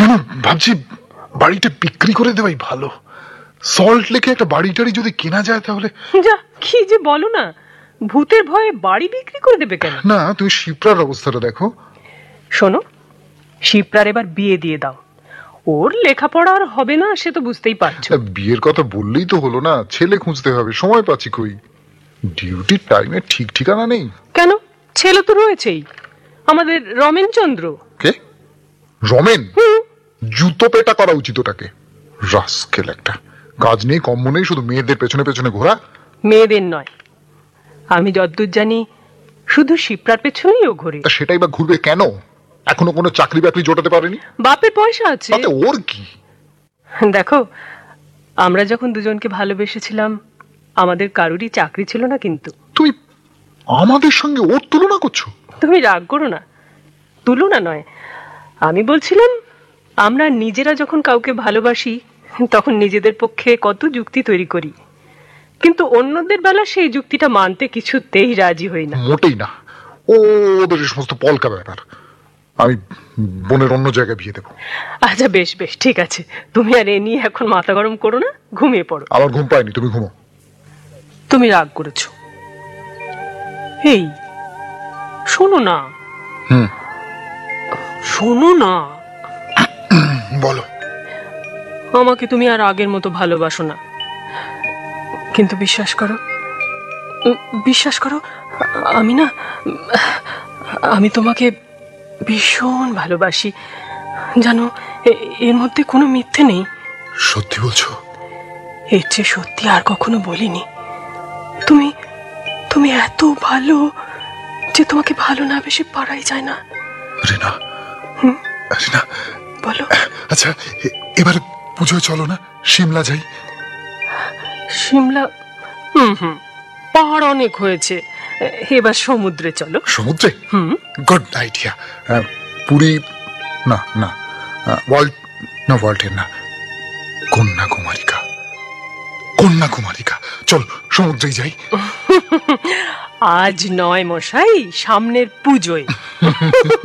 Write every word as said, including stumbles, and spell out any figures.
আমি ভাবছি বাড়িটা বিক্রি করে দেওয়াই ভালো। সল্ট লেকে একটা বাড়ি টাড়ি যদি কেনা যায় তাহলে। যা, কি যে বলো না, ভূতের ভয়ে বাড়ি বিক্রি করে দেবে কেন? না, তুমি শিপ্রার অবস্থাটা দেখো। শোনো, শিপ্রার এবার বিয়ে দিয়ে দাও। ওর লেখাপড়া আর হবে না, সে তো বুঝতেই পারছো। বিয়ের কথা বললেই তো হলো না, ছেলে খুঁজতে হবে, সময় পাচ্ছি কই। ডিউটির টাইমে ঠিক ঠিকানা নেই। কেন, ছেলে তো রয়েছেই, আমাদের রমেন চন্দ্র। কে? রমেন? জুতো পেটা করা উচিত ওটাকে। রাস্কেল একটা, কাজ নেই কম্ম নেই, শুধু মেয়েদের পেছনে পেছনে ঘোরা। মেয়েদের নয়, আমি যতদূর জানি শুধু শিপ্রার পেছনেই ও ঘুরে। সেটাই বা ঘুরবে কেন? এখনো কোনো চাকরি বাকরি জোটাতে পারেনি। বাপের পয়সা আছে, তাতে ওর কি? দেখো, আমরা যখন দুজনকে ভালোবেসেছিলাম আমাদের কারুরই চাকরি ছিল না। কিন্তু তুমি আমাদের সঙ্গে ওর তুলনা করছো? তুমি রাগ করো না, তুলনা নয়, আমি বলছিলাম আমরা নিজেরা যখন কাউকে ভালোবাসি তখন নিজেদের পক্ষে কত যুক্তি তৈরি করি, কিন্তু অন্যদের বেলা সেই যুক্তিটা মানতে কিছুতেই রাজি হই না। মোটেই না, ও ওদের সমস্ত পলকা ব্যাপার। আমি বোনের অন্য জায়গায় বিয়ে দেবো। আচ্ছা বেশ বেশ, ঠিক আছে, তুমি আর এ নিয়ে এখন মাথা গরম করো না, ঘুমিয়ে পড়ো। আমার ঘুম পায়নি, তুমি ঘুমো। তুমি রাগ করেছো। এই শোনো না। হুম, শোনো না। বলো। আমাকে তুমি আর আগের মতো ভালোবাসো না, কিন্তু বিশ্বাস করো, বিশ্বাস করো, আমি না, আমি তোমাকে ভীষণ ভালোবাসি, জানো, এর মধ্যে কোনো মিথ্যে নেই। সত্যি বলছো? এর চেয়ে সত্যি আর কখনো বলিনি। তুমি তুমি এত ভালো যে তোমাকে ভালো না বেশি পারাই যায় না। রিনা, হুম, রিনা, বলো। আচ্ছা এবার পুজোয় চলো না, সিমলা যাই। সিমলা? হুম হুম, পাহাড় অনেক হয়েছে, এবার সমুদ্রে চলো। সমুদ্রে? হুম, গুড আইডিয়া। পুরী না, না ওয়ার্ল্ড না, ওয়ার্ল্ডের না, কন্যাকুমারিকা। কন্যাকুমারিকা, চল সমুদ্রেই যাই। আজ নয় মশাই, সামনের পুজোয়।